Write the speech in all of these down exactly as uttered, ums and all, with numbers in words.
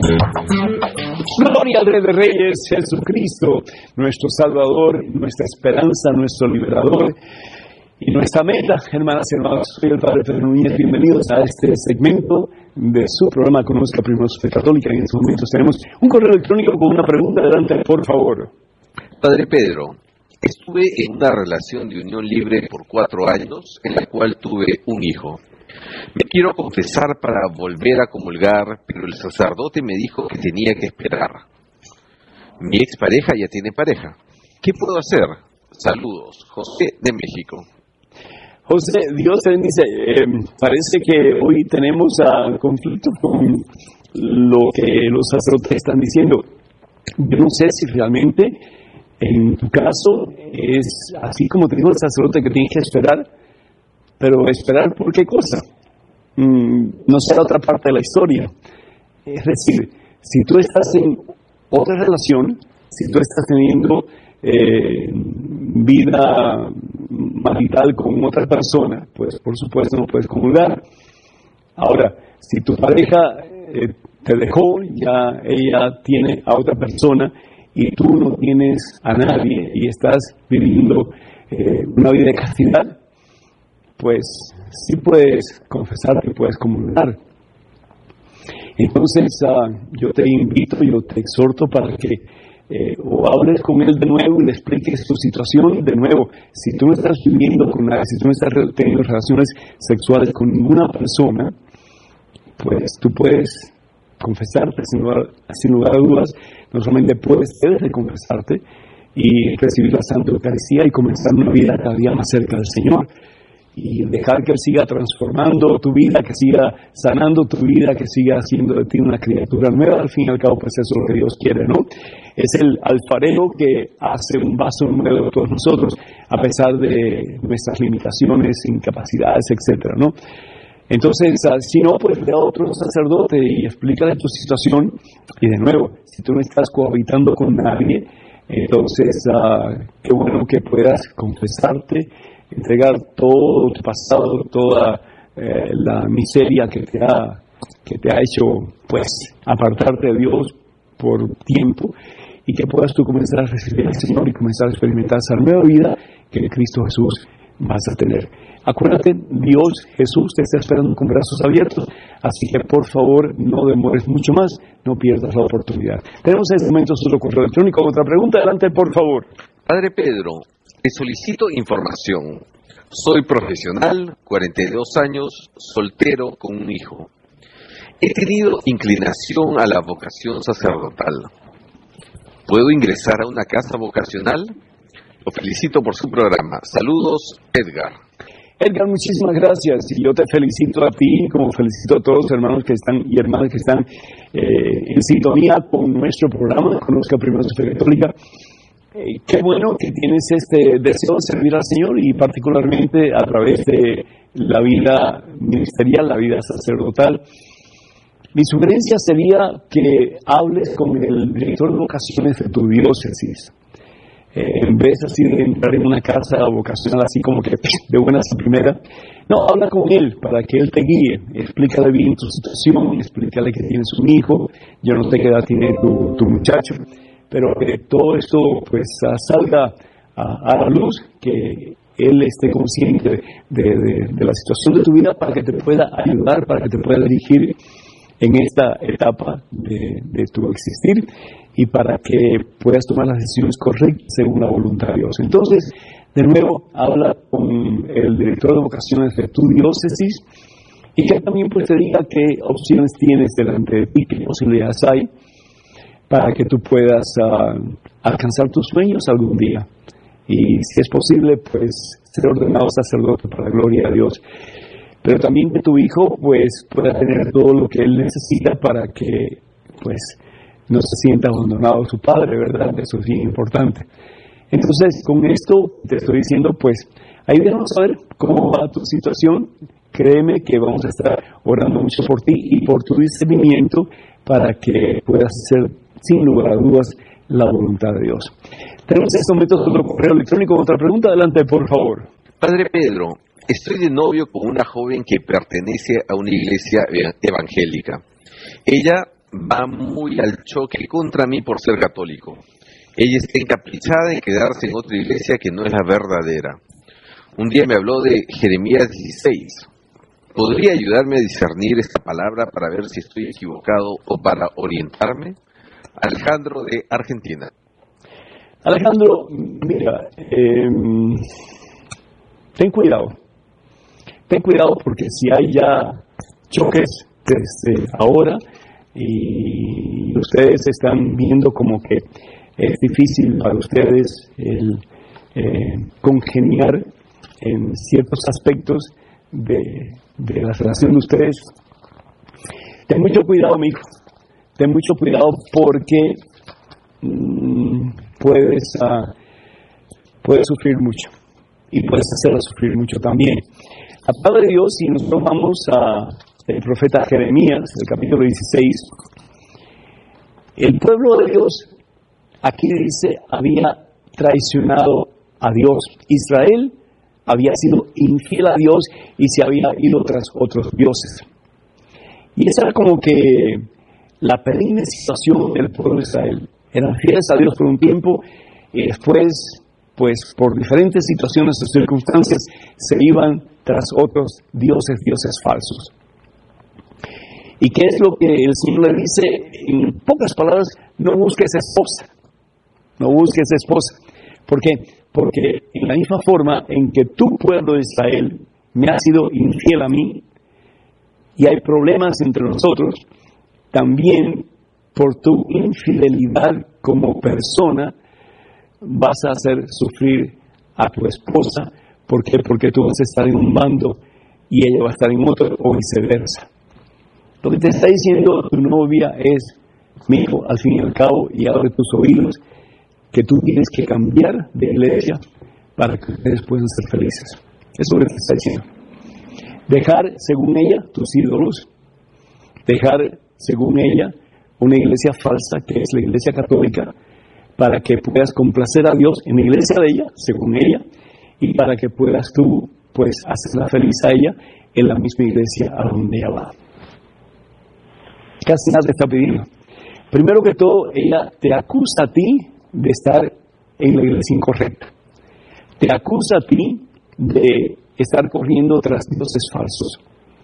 Gloria al Rey de Reyes, Jesucristo, nuestro Salvador, nuestra esperanza, nuestro liberador y nuestra meta. Hermanas y hermanos, soy el Padre Pedro Núñez. Bienvenidos a este segmento de su programa Conozca Primero su Fe Católica. En estos momentos tenemos un correo electrónico con una pregunta. Adelante, por favor. Padre Pedro, estuve en una relación de unión libre por cuatro años, en la cual tuve un hijo. Me quiero confesar para volver a comulgar, pero el sacerdote me dijo que tenía que esperar. Mi expareja ya tiene pareja. ¿Qué puedo hacer? Saludos, José de México. José, Dios te bendice. Eh, parece que hoy tenemos uh, conflicto con lo que los sacerdotes están diciendo. Yo no sé si realmente en tu caso es así como te dijo el sacerdote, que tienes que esperar. Pero esperar por qué cosa, mm, no sé la otra parte de la historia. Es decir, si tú estás en otra relación, si tú estás teniendo eh, vida marital con otra persona, pues por supuesto no puedes comulgar. Ahora, si tu pareja eh, te dejó, ya ella tiene a otra persona y tú no tienes a nadie y estás viviendo eh, una vida de castidad, pues sí puedes confesarte, puedes comulgar. Entonces uh, yo te invito, yo te exhorto para que eh, o hables con él de nuevo y le expliques tu situación de nuevo. Si tú no estás viviendo con nadie, si tú no estás teniendo relaciones sexuales con ninguna persona, pues tú puedes confesarte sin lugar, sin lugar a dudas. No solamente puedes, debes de confesarte y recibir la Santa Eucaristía y comenzar una vida cada día más cerca del Señor. Y dejar que Él siga transformando tu vida, que siga sanando tu vida, que siga haciendo de ti una criatura nueva. Al fin y al cabo, pues eso es lo que Dios quiere, ¿no? Es el alfarero que hace un vaso nuevo de todos nosotros, a pesar de nuestras limitaciones, incapacidades, etcétera, ¿no? Entonces, si no, pues ve a otro sacerdote y explícale tu situación. Y de nuevo, si tú no estás cohabitando con nadie, entonces, uh, qué bueno que puedas confesarte, entregar todo tu pasado, toda eh, la miseria que te ha que te ha hecho, pues, apartarte de Dios por tiempo, y que puedas tú comenzar a recibir al Señor y comenzar a experimentar esa nueva vida que en Cristo Jesús vas a tener. Acuérdate, Dios, Jesús te está esperando con brazos abiertos, así que por favor no demores mucho más, no pierdas la oportunidad. Tenemos en este momento otro correo electrónico. Otra pregunta, adelante, por favor. Padre Pedro, te solicito información. Soy profesional, cuarenta y dos años, soltero con un hijo. He tenido inclinación a la vocación sacerdotal. ¿Puedo ingresar a una casa vocacional? Lo felicito por su programa. Saludos, Edgar. Edgar, muchísimas gracias. Y yo te felicito a ti, como felicito a todos los hermanos que están y hermanas que están eh, en sintonía con nuestro programa, Conozca Primero su Fe Católica. Eh, qué bueno que tienes este deseo de servir al Señor, y particularmente a través de la vida ministerial, la vida sacerdotal. Mi sugerencia sería que hables con el director de vocaciones de tu diócesis. Eh, en vez así de entrar en una casa vocacional así como que de buenas a primera, no, habla con él para que él te guíe, explícale bien tu situación, explícale que tienes un hijo, yo no sé qué edad tiene tu, tu muchacho, pero que todo esto pues salga a, a la luz, que él esté consciente de, de, de la situación de tu vida para que te pueda ayudar, para que te pueda dirigir en esta etapa de, de tu existir, y para que puedas tomar las decisiones correctas según la voluntad de Dios. Entonces, de nuevo, habla con el director de vocaciones de tu diócesis, y que también pues te diga qué opciones tienes delante de ti, qué posibilidades hay para que tú puedas uh, alcanzar tus sueños algún día. Y si es posible, pues ser ordenado sacerdote para la gloria de Dios. Pero también que tu hijo pues pueda tener todo lo que él necesita para que pues no se sienta abandonado a su padre, ¿verdad? Eso es bien importante. Entonces, con esto te estoy diciendo, pues, ayúdanos a ver cómo va tu situación. Créeme que vamos a estar orando mucho por ti y por tu discernimiento para que puedas hacer, sin lugar a dudas, la voluntad de Dios. Tenemos en estos momentos otro correo electrónico. Otra pregunta, adelante, por favor. Padre Pedro, estoy de novio con una joven que pertenece a una iglesia evangélica. Ella va muy al choque contra mí por ser católico. Ella está encaprichada en quedarse en otra iglesia que no es la verdadera. Un día me habló de Jeremías dieciséis. ¿Podría ayudarme a discernir esta palabra para ver si estoy equivocado o para orientarme? Alejandro de Argentina. Alejandro, mira, eh, ten cuidado. Ten cuidado porque si hay ya choques desde ahora y ustedes están viendo como que es difícil para ustedes el eh, congeniar en ciertos aspectos de, de la relación de ustedes, ten mucho cuidado, mi hijo. Ten mucho cuidado porque mmm, puedes, uh, puedes sufrir mucho y puedes hacerla sufrir mucho también. La palabra de Dios, si nosotros vamos al profeta Jeremías, el capítulo dieciséis, el pueblo de Dios, aquí dice, había traicionado a Dios. Israel había sido infiel a Dios y se había ido tras otros dioses. Y esa era como que la perenne situación del pueblo de Israel. Eran fieles a Dios por un tiempo y después, pues por diferentes situaciones o circunstancias, se iban tras otros dioses, dioses falsos. ¿Y qué es lo que el Señor le dice? En pocas palabras, no busques esposa. No busques esposa. ¿Por qué? Porque en la misma forma en que tu pueblo de Israel me ha sido infiel a mí y hay problemas entre nosotros, también por tu infidelidad como persona vas a hacer sufrir a tu esposa. ¿Por qué? Porque tú vas a estar en un bando y ella va a estar en otro o viceversa. Lo que te está diciendo tu novia es, mi hijo, al fin y al cabo, y abre tus oídos, que tú tienes que cambiar de iglesia para que ustedes puedan ser felices. Eso es lo que te está diciendo. Dejar, según ella, tus ídolos. Dejar, según ella, una iglesia falsa, que es la iglesia católica, para que puedas complacer a Dios en la iglesia de ella, según ella, y para que puedas tú, pues, hacerla feliz a ella en la misma iglesia a donde ella va. Casi nada te está pidiendo. Primero que todo, ella te acusa a ti de estar en la iglesia incorrecta. Te acusa a ti de estar corriendo tras dioses falsos.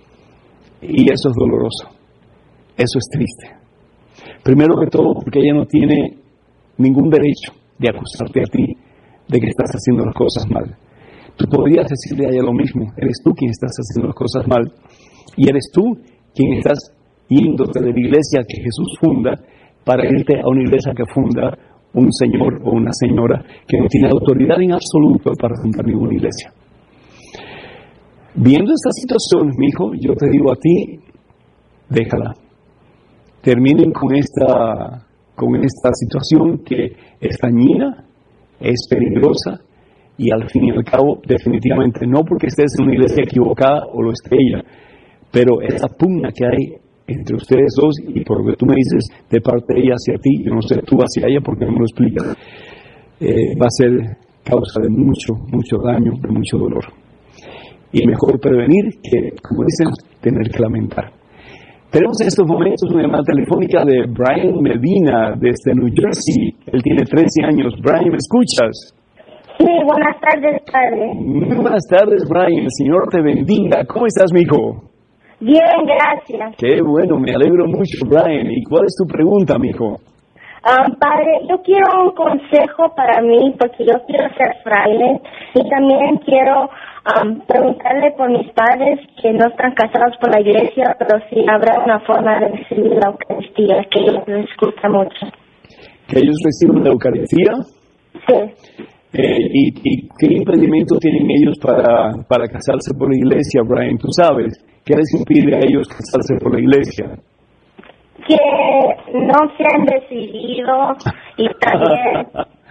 Y eso es doloroso. Eso es triste. Primero que todo, porque ella no tiene ningún derecho de acusarte a ti de que estás haciendo las cosas mal. Tú podrías decirle a ella lo mismo. Eres tú quien estás haciendo las cosas mal. Y eres tú quien estás yéndote de la iglesia que Jesús funda para irte a una iglesia que funda un señor o una señora que no tiene autoridad en absoluto para fundar ninguna iglesia. Viendo esta situación, mi hijo, yo te digo a ti, déjala. Terminen con esta, con esta situación que es dañina, es peligrosa y al fin y al cabo, definitivamente, no porque estés en una iglesia equivocada o lo esté ella, pero esa pugna que hay entre ustedes dos, y por lo que tú me dices de parte de ella hacia ti, yo no sé tú hacia ella porque no me lo explicas, eh, va a ser causa de mucho, mucho daño, de mucho dolor. Y mejor prevenir que, como dicen, tener que lamentar. Tenemos en estos momentos una llamada telefónica de Brian Medina desde New Jersey. Él tiene trece años. Brian, ¿me escuchas? Sí, buenas tardes, padre. Muy buenas tardes, Brian. El Señor te bendiga. ¿Cómo estás, mijo? Bien, gracias. Qué bueno, me alegro mucho, Brian. ¿Y cuál es tu pregunta, mijo? Um, padre, yo quiero un consejo para mí porque yo quiero ser fraile y también quiero um, preguntarle por mis padres que no están casados por la iglesia, pero sí habrá una forma de recibir la Eucaristía, que ellos les gusta mucho. ¿Que ellos reciben la Eucaristía? Sí. Eh, y, ¿Y qué impedimento tienen ellos para, para casarse por la iglesia, Brian? ¿Tú sabes? ¿Qué les impide a ellos casarse por la iglesia? Que no se han decidido y también...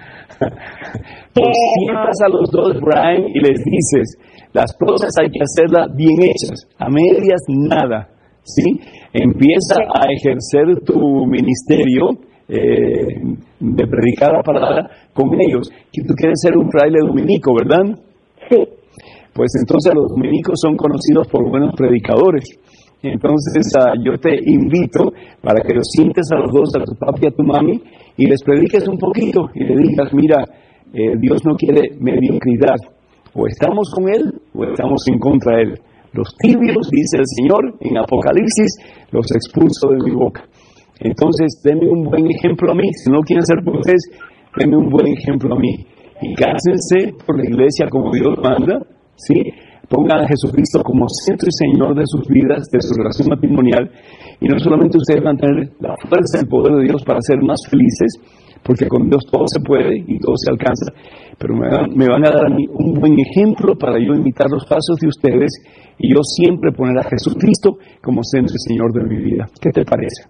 Pues sientas a los dos, Brian, y les dices, las cosas hay que hacerlas bien hechas, a medias nada, ¿sí? Empieza a ejercer tu ministerio eh, de predicar la palabra con ellos. Que tú quieres ser un fraile dominico, ¿verdad? Sí. Pues entonces los dominicos son conocidos por buenos predicadores. Entonces uh, yo te invito para que los sientes a los dos, a tu papi y a tu mami, y les prediques un poquito y le digas, mira, eh, Dios no quiere mediocridad, o estamos con Él o estamos en contra de Él. Los tibios, dice el Señor en Apocalipsis, los expulso de mi boca. Entonces, denme un buen ejemplo a mí. Si no quieren ser por ustedes, denme un buen ejemplo a mí. Y cásense por la iglesia como Dios manda, ¿sí? Pongan a Jesucristo como centro y Señor de sus vidas, de su relación matrimonial. Y no solamente ustedes van a tener la fuerza y el poder de Dios para ser más felices, porque con Dios todo se puede y todo se alcanza, pero me van, me van a dar a mí un buen ejemplo para yo imitar los pasos de ustedes y yo siempre poner a Jesucristo como centro y Señor de mi vida. ¿Qué te parece?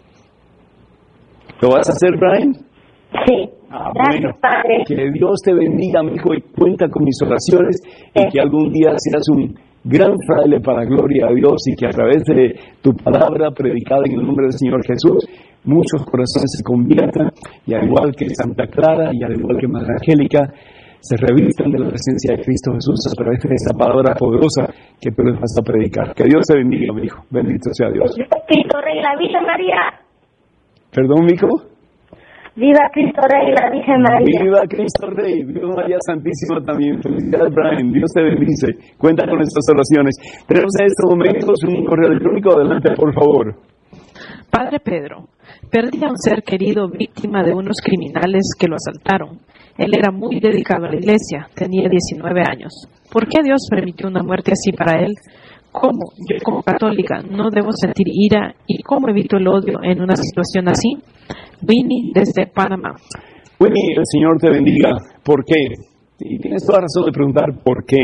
¿Lo vas a hacer, Brian? Sí. Ah, Gracias, bueno, Padre. que Dios te bendiga, mi hijo, y cuenta con mis oraciones, Sí. y que algún día seas un gran fraile para la gloria de Dios, y que a través de tu palabra predicada en el nombre del Señor Jesús, muchos corazones se conviertan, y al igual que Santa Clara, y al igual que Madre Angélica, se revistan de la presencia de Cristo Jesús a través de esa palabra poderosa que tú les vas a predicar. Que Dios te bendiga, mi hijo. Bendito sea Dios. Cristo Rey, la Virgen María. ¿Perdón, mi hijo? Viva Cristo Rey, la Virgen María. Viva Cristo Rey, viva María Santísima también. Felicidades, Brian. Dios te bendice. Cuenta con estas oraciones. Tenemos en estos momentos un correo electrónico. Adelante, por favor. Padre Pedro, perdí a un ser querido víctima de unos criminales que lo asaltaron. Él era muy dedicado a la iglesia, tenía diecinueve años. ¿Por qué Dios permitió una muerte así para él? ¿Cómo, yo como católica, no debo sentir ira? ¿Y cómo evito el odio en una situación así? Winnie, desde Panamá. Winnie, el Señor te bendiga. ¿Por qué? Y tienes toda razón de preguntar por qué.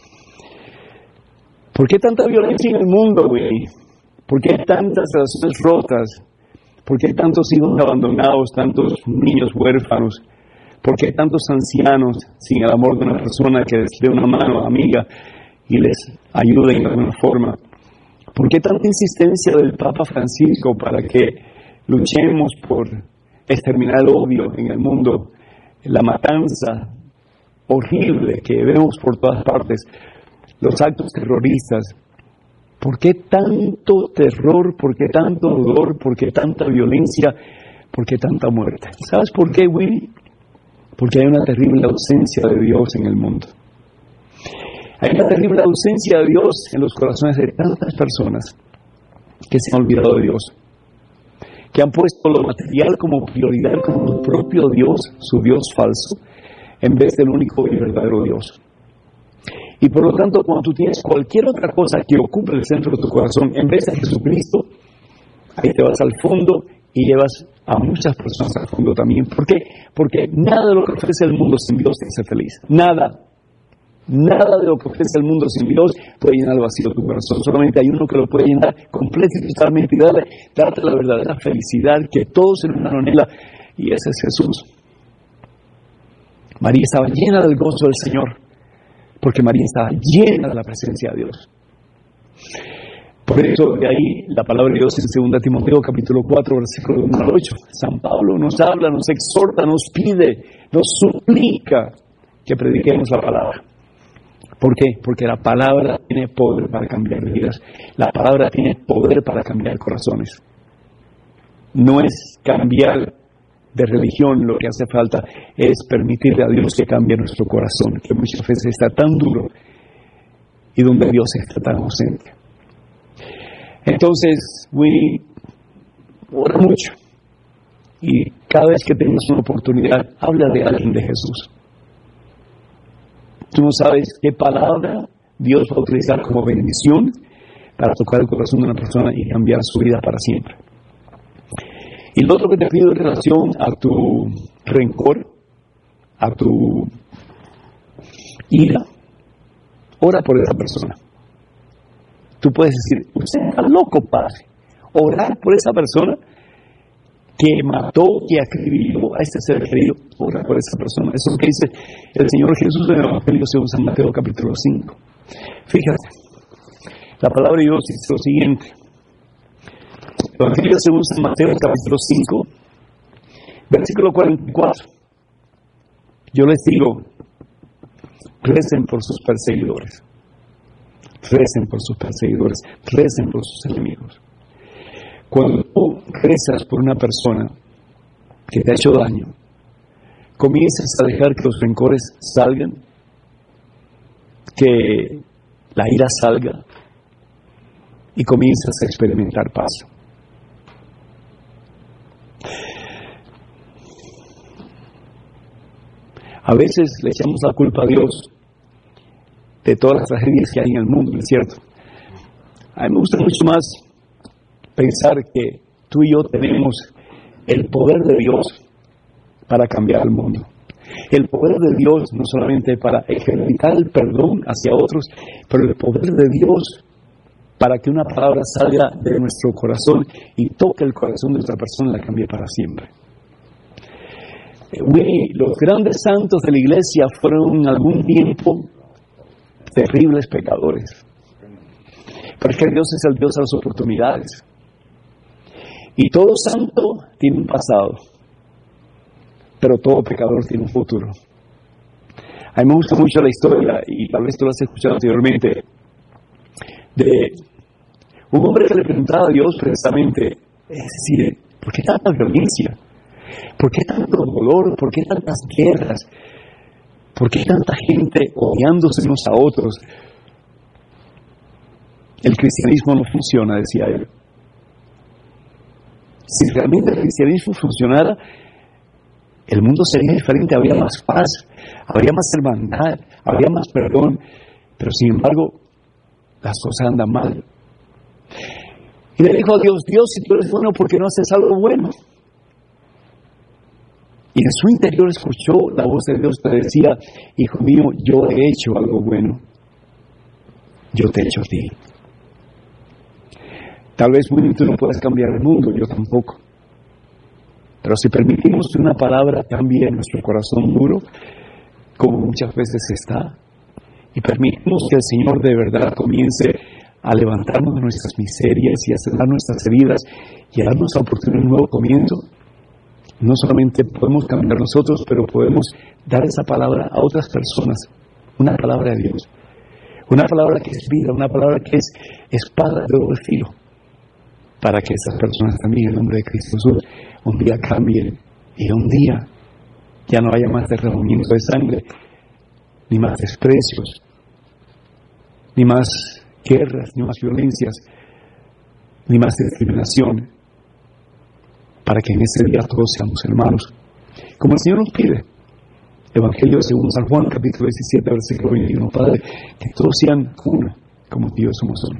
¿Por qué tanta violencia en el mundo, Winnie? ¿Por qué tantas relaciones rotas? ¿Por qué tantos hijos abandonados, tantos niños huérfanos? ¿Por qué tantos ancianos sin el amor de una persona que les dé una mano amiga y les ayude de alguna forma? ¿Por qué tanta insistencia del Papa Francisco para que luchemos por exterminar el odio en el mundo, la matanza horrible que vemos por todas partes, los actos terroristas? ¿Por qué tanto terror? ¿Por qué tanto dolor? ¿Por qué tanta violencia? ¿Por qué tanta muerte? ¿Sabes por qué, Willy? Porque hay una terrible ausencia de Dios en el mundo. Hay una terrible ausencia de Dios en los corazones de tantas personas que se han olvidado de Dios, que han puesto lo material como prioridad, como su propio Dios, su Dios falso, en vez del único y verdadero Dios. Y por lo tanto, cuando tú tienes cualquier otra cosa que ocupe el centro de tu corazón, en vez de Jesucristo, ahí te vas al fondo y llevas a muchas personas al fondo también. ¿Por qué? Porque nada de lo que ofrece el mundo sin Dios te hace feliz. Nada. Nada de lo que ofrece el mundo sin Dios puede llenar el vacío de tu corazón. Solamente hay uno que lo puede llenar completo y totalmente y darle, darte la verdadera felicidad que todo ser humano anhela, y ese es Jesús. María estaba llena del gozo del Señor, porque María estaba llena de la presencia de Dios. Por eso, de ahí la palabra de Dios en segunda Timoteo capítulo cuatro, versículo uno al ocho. San Pablo nos habla, nos exhorta, nos pide, nos suplica que prediquemos la palabra. ¿Por qué? Porque la palabra tiene poder para cambiar vidas. La palabra tiene poder para cambiar corazones. No es cambiar de religión lo que hace falta, es permitirle a Dios que cambie nuestro corazón, que muchas veces está tan duro y donde Dios está tan ausente. Entonces, we ora mucho, y cada vez que tengas una oportunidad, habla de alguien de Jesús. Tú no sabes qué palabra Dios va a utilizar como bendición para tocar el corazón de una persona y cambiar su vida para siempre. Y lo otro que te pido en relación a tu rencor, a tu ira, ora por esa persona. Tú puedes decir, usted está loco, padre. Orar por esa persona que mató, que acribilló a este ser querido. Ora por esa persona. Eso es lo que dice el Señor Jesús en el Evangelio según San Mateo capítulo cinco. Fíjate, la palabra de Dios dice lo siguiente. El Evangelio según San Mateo capítulo cinco, versículo cuarenta y cuatro. Yo les digo, recen por sus perseguidores. Recen por sus perseguidores, recen por sus enemigos. Cuando tú rezas por una persona que te ha hecho daño, comienzas a dejar que los rencores salgan, que la ira salga, y comienzas a experimentar paz. A veces le echamos la culpa a Dios de todas las tragedias que hay en el mundo, ¿no es cierto? A mí me gusta mucho más pensar que tú y yo tenemos el poder de Dios para cambiar el mundo. El poder de Dios no solamente para ejercitar el perdón hacia otros, pero el poder de Dios para que una palabra salga de nuestro corazón y toque el corazón de otra persona y la cambie para siempre. We, los grandes santos de la iglesia fueron en algún tiempo terribles pecadores. Pero es que Dios es el Dios de las oportunidades. Y todo santo tiene un pasado, pero todo pecador tiene un futuro. A mí me gusta mucho la historia, y tal vez tú lo has escuchado anteriormente, de un hombre que le preguntaba a Dios precisamente, es decir, ¿por qué tanta violencia? ¿Por qué tanto dolor? ¿Por qué tantas guerras? ¿Por qué tanta gente odiándose unos a otros? El cristianismo no funciona, decía él. Si realmente el cristianismo funcionara, el mundo sería diferente, habría más paz, habría más hermandad, habría más perdón, pero sin embargo, las cosas andan mal. Y le dijo a Dios, Dios, si tú eres bueno, ¿por qué no haces algo bueno? Y en su interior escuchó la voz de Dios que decía, hijo mío, yo he hecho algo bueno, yo te he hecho a ti. Tal vez bueno, tú no puedas cambiar el mundo, yo tampoco. Pero si permitimos que una palabra cambie en nuestro corazón duro, como muchas veces está, y permitimos que el Señor de verdad comience a levantarnos de nuestras miserias y a sanar nuestras heridas y a darnos la oportunidad de un nuevo comienzo, no solamente podemos cambiar nosotros, pero podemos dar esa palabra a otras personas, una palabra de Dios, una palabra que es vida, una palabra que es espada de doble filo, para que esas personas también, en el nombre de Cristo Jesús, un día cambien y un día ya no haya más derramamiento de sangre, ni más desprecios, ni más guerras, ni más violencias, ni más discriminación, para que en ese día todos seamos hermanos, como el Señor nos pide. Evangelio según San Juan, capítulo diecisiete, versículo veintiuno, Padre, que todos sean uno, como tú y yo somos uno.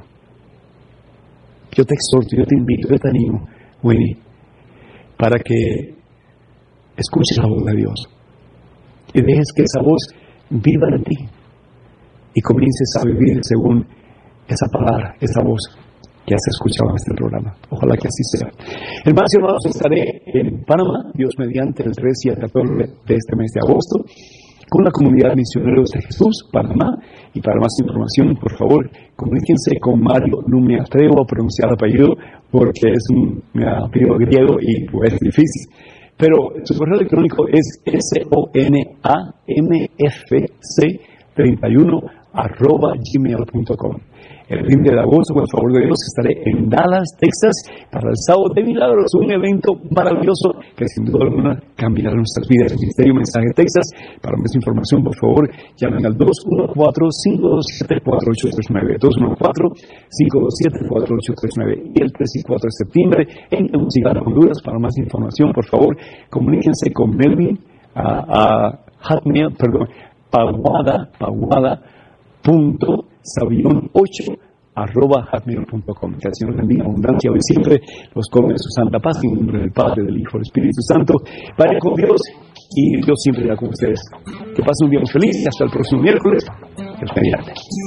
Yo te exhorto, yo te invito, yo te animo, Winnie, para que escuches la voz de Dios y dejes que esa voz viva en ti y comiences a vivir según esa palabra, esa voz que has escuchado en este programa. Ojalá que así sea. Hermanos y hermanos, estaré en Panamá, Dios mediante, el trece y el catorce de este mes de agosto, con la comunidad de misioneros de Jesús, Panamá. Y para más información, por favor, comuníquense con Mario. No me atrevo a pronunciar el apellido porque es un apellido griego y pues es difícil. Pero su correo electrónico es S O N A M F C treinta y uno arroba gmail punto com. El veinte de agosto, con el favor de Dios, estaré en Dallas, Texas, para el Sábado de Milagros, un evento maravilloso que sin duda alguna cambiará nuestras vidas. El Ministerio Mensaje Texas. Para más información, por favor, llamen al dos uno cuatro, cinco dos siete, cuatro ocho tres nueve, dos uno cuatro, cinco dos siete, cuatro ocho tres nueve, y el tres y cuatro de septiembre en Tegucigalpa, Honduras. Para más información, por favor, comuníquense con Melvin a, a Hotmail, perdón, paguada, paguada, punto sabión ocho arroba hotmail punto com. Que el Señor bendiga abundancia hoy siempre, los come de su santa paz, en nombre del Padre, del Hijo, del Espíritu Santo. Vaya con Dios y Dios siempre irá con ustedes. Que pasen un día muy feliz y hasta el próximo miércoles. Dios mediante.